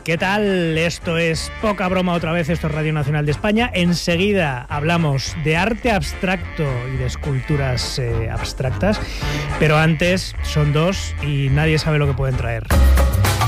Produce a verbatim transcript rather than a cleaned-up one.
¿Qué tal? Esto es Poca Broma otra vez, esto es Radio Nacional de España. Enseguida hablamos de arte abstracto y de esculturas eh, abstractas, pero antes son dos y nadie sabe lo que pueden traer.